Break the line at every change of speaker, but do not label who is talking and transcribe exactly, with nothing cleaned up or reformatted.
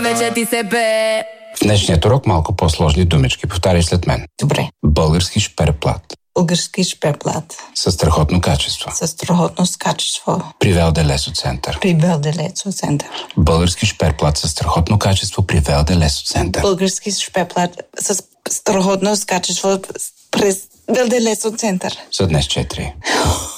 вече ти се бе.
В днешният урок малко по-сложни думички. Повтаряй след мен.
Добре.
Български шперплат.
Български шперплат.
Със страхотно качество.
Със страхотно качество.
При Велде Лесо Център.
При Велде Лесо Център.
Български шперплат със страхотно качество при Велде Лесо Център.
Български шперплат с страхотно качество през Велде Лесо Център.
За днес четири.